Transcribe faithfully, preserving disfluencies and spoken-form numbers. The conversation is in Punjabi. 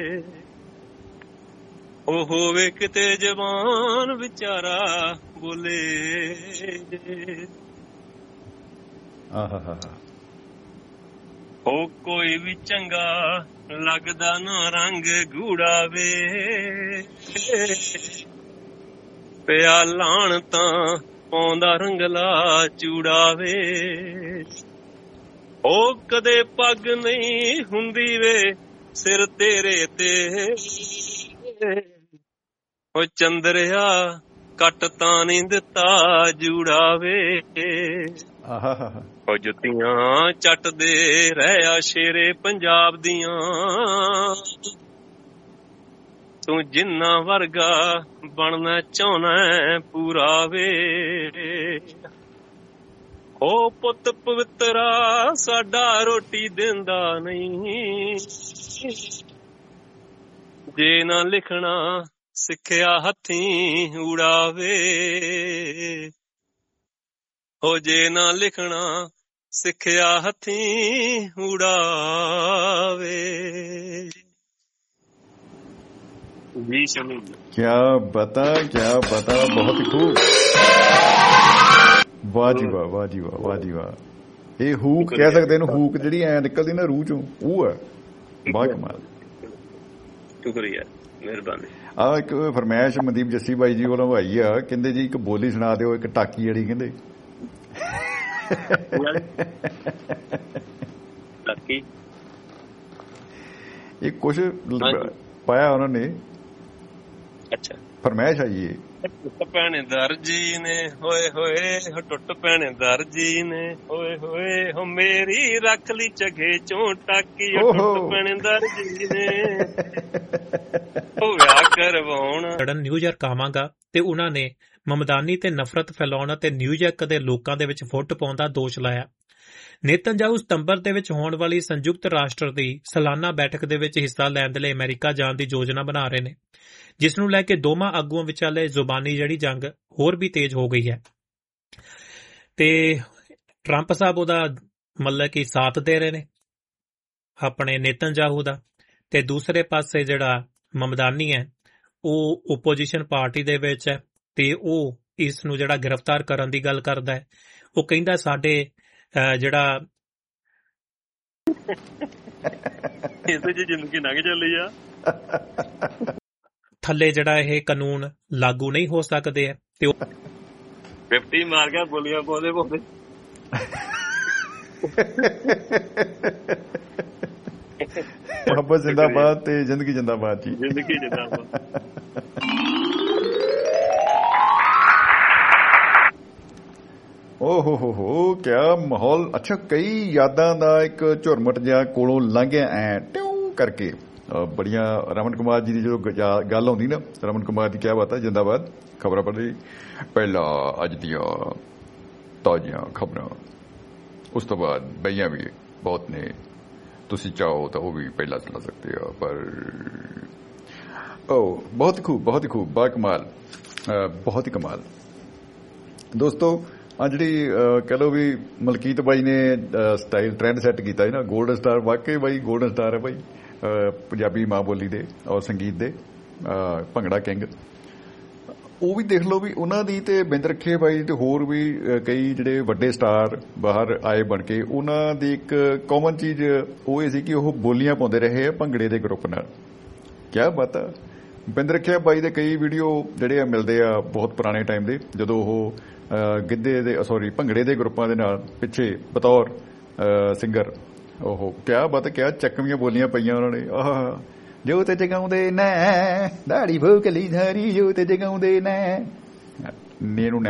ਉਹ ਹੋਵੇ ਕਿਤੇ ਜਵਾਨ ਵਿਚਾਰਾ ਬੋਲੇ। ਆਹਾ ਉਹ ਕੋਈ ਵੀ ਚੰਗਾ ਲੱਗਦਾ ਨਾ ਰੰਗ ਗੂੜਾ ਵੇ, ਪਿਆ ਲਾਣ ਤਾਂ ਪਾਉਂਦਾ ਰੰਗਲਾ ਚੂੜਾ ਵੇ। ਉਹ ਕਦੇ ਪੱਗ ਨਹੀਂ ਹੁੰਦੀ ਵੇ ਸਿਰ ਤੇਰੇ ਤੇ, ਉਹ ਚੰਦਰਿਆ ਕੱਟ ਤਾਂ ਨਹੀਂ ਦਿੱਤਾ ਜੂੜਾ ਵੇ। ਉਹ ਜੁੱਤੀਆਂ ਚੱਟਦੇ ਰਹਿਆ ਸ਼ੇਰੇ ਪੰਜਾਬ ਦੀਆਂ, ਤੂੰ ਜਿੰਨਾ ਵਰਗਾ ਬਣਨਾ ਚਾਹੁੰਨਾ ਪੂਰਾ ਵੇ। ਉਹ ਪੁੱਤ ਪਵਿੱਤਰਾ ਸਾਡਾ ਰੋਟੀ ਦਿੰਦਾ ਨਹੀਂ, ਜੇ ਨਾ ਲਿਖਣਾ ਸਿੱਖਿਆ ਹੱਥੀਂ ਉਡਾਵੇ। ਹੋ ਜੇ ਨਾ ਲਿਖਣਾ ਸਿੱਖਿਆ ਹੱਥੀਂ ਉਡਾਵੇ। ਵੀ ਸ਼ਮੀ ਕਿਆ ਬਤਾ ਕਿਆ ਬਤਾ, ਬਹੁਤ ਹੀ ਖੂਬ। ਵਾਹ ਜੀ ਵਾਹ, ਵਾਹ ਜੀ ਵਾਹ, ਵਾਹ ਜੀ ਵਾਹ। ਇਹ ਹੂਕ ਕਹਿ ਸਕਦੇ ਇਹਨੂੰ, ਹੂਕ ਜਿਹੜੀ ਐ ਨਿਕਲਦੀ ਨਾ ਰੂਹ ਚੋਂ, ਉਹ ਹੈ ਬਹੁਤ ਕਮਾਲ। ਸ਼ੁਕਰੀਆ, ਮਿਹਰਬਾਨੀ। ਆਹ ਇੱਕ ਫਰਮਾਇਸ਼ ਮਨਦੀਪ ਜੱਸੀ ਬਾਈ ਜੀ ਵੱਲੋਂ ਆਈ ਆ, ਕਹਿੰਦੇ ਜੀ ਇੱਕ ਬੋਲੀ ਸੁਣਾ ਦਿਓ, ਇੱਕ ਟਾਕੀ ਜਿਹੜੀ ਕਹਿੰਦੇ। ਟਾਕੀ ਇਹ ਕੁਛ ਪਾਇਆ ਉਹਨਾਂ ਨੇ, ਅੱਛਾ ਫਰਮਾਇਸ਼ ਆਈ ਏ। ਟੁੱਟ ਪੈਣੇ ਦਰਜੀ ਨੇ ਹੋਏ ਹੋਏ, ਹੋ ਟੁੱਟ ਪੈਣੇ ਦਰਜੀ ਨੇ ਹੋਏ ਹੋਏ, ਹੋ ਮੇਰੀ ਰੱਖ ਲਈ ਝਗੇ ਚੋਂ ਟਾਕੀ, ਹੋ ਟੁੱਟ ਪੈਣੇ ਦਰਜੀ ਨੇ ਹੋ ਵਿਆਹ ਕਰਵਾਉਣ। ਲੜਨ ਨਿਊਯਾਰਕ ਆਵਾਂਗਾ ਤੇ ਉਹਨਾਂ ਨੇ ਮਮਦਾਨੀ ਤੇ ਨਫ਼ਰਤ ਫੈਲਾਉਣ ਅਤੇ ਨਿਊਯਾਰਕ ਦੇ ਲੋਕਾਂ ਦੇ ਵਿੱਚ ਫੁੱਟ ਪਾਉਣ ਦਾ ਦੋਸ਼ ਲਾਇਆ। ਨੇਤਨਯਾਹੂ ਸਤੰਬਰ ਦੇ ਵਿੱਚ ਹੋਣ ਵਾਲੀ ਸੰਯੁਕਤ ਰਾਸ਼ਟਰ ਦੀ ਸਾਲਾਨਾ ਬੈਠਕ ਦੇ ਵਿੱਚ ਹਿੱਸਾ ਲੈਣ ਦੇ ਲਈ ਅਮਰੀਕਾ ਜਾਣ ਦੀ ਯੋਜਨਾ ਬਣਾ ਰਹੇ ਨੇ, ਜਿਸ ਨੂੰ ਲੈ ਕੇ ਦੋਵਾਂ ਆਗੂਆਂ ਵਿਚਾਲੇ ਜ਼ੁਬਾਨੀ ਜਿਹੜੀ ਜੰਗ ਹੋਰ ਵੀ ਤੇਜ਼ ਹੋ ਗਈ ਹੈ। ਤੇ ਟਰੰਪ ਸਾਹਿਬ ਉਹਦਾ ਮਤਲਬ ਕਿ ਸਾਥ ਦੇ ਰਹੇ ਨੇ ਆਪਣੇ ਨੇਤਨਯਾਹੂ ਦਾ, ਤੇ ਦੂਸਰੇ ਪਾਸੇ ਜਿਹੜਾ ਮਮਦਾਨੀ ਹੈ ਉਹ ਓਪੋਜੀਸ਼ਨ ਪਾਰਟੀ ਦੇ ਵਿੱਚ ਹੈ, ਤੇ ਉਹ ਇਸ ਨੂੰ ਜਿਹੜਾ ਗ੍ਰਿਫਤਾਰ ਕਰਨ ਦੀ ਗੱਲ ਕਰਦਾ ਹੈ। ਉਹ ਕਹਿੰਦਾ ਸਾਡੇ ਜਿਹੜਾ ਜ਼ਿੰਦਗੀ ਲੰਘ ਚੱਲੀ ਆ ਥੱਲੇ ਜਿਹੜਾ ਇਹ ਕਾਨੂੰਨ ਲਾਗੂ ਨਹੀਂ ਹੋ ਸਕਦੇ ਹੈ, ਤੇ ਉਹ ਫਿਫਟੀ ਮਾਰ ਗਿਆ ਬੋਲੀਆਂ ਪਾਉਂਦੇ ਪਾਉਂਦੇ। ਮੁਹੱਬਤ ਜ਼ਿੰਦਾਬਾਦ ਤੇ ਜ਼ਿੰਦਗੀ ਜ਼ਿੰਦਾਬਾਦ ਜੀ, ਜ਼ਿੰਦਗੀ ਜ਼ਿੰਦਾਬਾਦ। ਓ ਹੋ ਹੋ ਹੋ ਕਿਆ ਮਾਹੌਲ। ਅੱਛਾ, ਕਈ ਯਾਦਾਂ ਦਾ ਇੱਕ ਝੁਰਮਟ ਜਿਹਾ ਕੋਲੋਂ ਲੰਘਿਆ ਐ ਟਿਊ ਕਰਕੇ। ਬੜੀਆਂ ਰਮਨ ਕੁਮਾਰ ਜੀ ਦੀ ਜਦੋਂ ਗੱਲ ਆਉਂਦੀ ਨਾ, ਰਮਨ ਕੁਮਾਰ ਦੀ ਕਿਆ ਬਾਤ ਹੈ, ਜ਼ਿੰਦਾਬਾਦ। ਖਬਰਾਂ ਪੜ੍ਹ ਰਹੀ ਪਹਿਲਾਂ ਅੱਜ ਦੀਆਂ ਤਾਜ਼ੀਆਂ ਖਬਰਾਂ, ਉਸ ਤੋਂ ਬਾਅਦ ਬਈਆਂ ਵੀ ਬਹੁਤ ਨੇ, ਤੁਸੀਂ ਚਾਹੋ ਤਾਂ ਉਹ ਵੀ ਪਹਿਲਾਂ ਸੁਣਾ ਸਕਦੇ ਹੋ। ਪਰ ਓ ਬਹੁਤ ਹੀ ਖੂਬ, ਬਹੁਤ ਹੀ ਖੂਬ, ਬਾ ਕਮਾਲ, ਬਹੁਤ ਹੀ ਕਮਾਲ। ਦੋਸਤੋ ਆ ਜਿਹੜੀ ਕਹਿ ਲਓ ਵੀ ਮਲਕੀਤ ਬਾਈ ਨੇ ਸਟਾਈਲ ਟ੍ਰੈਂਡ ਸੈੱਟ ਕੀਤਾ ਹੈ ਨਾ, ਗੋਲਡਨ ਸਟਾਰ, ਵਾਕਈ ਬਾਈ ਗੋਲਡਨ ਸਟਾਰ ਹੈ ਬਾਈ ਪੰਜਾਬੀ ਮਾਂ ਬੋਲੀ ਦੇ ਔਰ ਸੰਗੀਤ ਦੇ, ਭੰਗੜਾ ਕਿੰਗ। ਉਹ ਵੀ ਦੇਖ ਲਓ ਵੀ ਉਹਨਾਂ ਦੀ ਤੇ ਬਿੰਦ ਰੱਖੇ ਬਾਈ ਤੇ ਹੋਰ ਵੀ ਕਈ ਜਿਹੜੇ ਵੱਡੇ ਸਟਾਰ ਬਾਹਰ ਆਏ ਬਣ ਕੇ, ਉਹਨਾਂ ਦੀ ਇੱਕ ਕਾਮਨ ਚੀਜ਼ ਉਹ ਇਹ ਸੀ ਕਿ ਉਹ ਬੋਲੀਆਂ ਪਾਉਂਦੇ ਰਹੇ ਆ ਭੰਗੜੇ ਦੇ ਗਰੁੱਪ ਨਾਲ। ਕਿਆ ਬਾਤ ਆ। ਬਿੰਦ ਰੱਖਿਆ ਬਾਈ ਦੇ ਕਈ ਵੀਡੀਓ ਜਿਹੜੇ ਆ ਮਿਲਦੇ ਆ ਬਹੁਤ ਪੁਰਾਣੇ ਟਾਈਮ ਦੇ, ਜਦੋਂ ਉਹ ਗਿੱਧੇ ਦੇ ਸੌਰੀ ਭੰਗੜੇ ਦੇ ਗਰੁੱਪਾਂ ਦੇ ਨਾਲ ਪਿੱਛੇ ਬਤੌਰ ਸਿੰਗਰ, ਉਹ ਕਿਆ ਬਾਤ, ਕਿਆ ਚੱਕਵੀਆਂ ਬੋਲੀਆਂ ਪਈਆਂ ਉਹਨਾਂ ਨੇ। ਆਹ ਜੋ ਤੇ ਜਗਾਉਂਦੇ ਨੇ ਦਾੜੀ ਭੋਕਲੀ ਧਾਰੀ, ਜੋ ਤੇ ਜਗਾਉਂਦੇ ਨੇ ਨੀ ਨੂੰ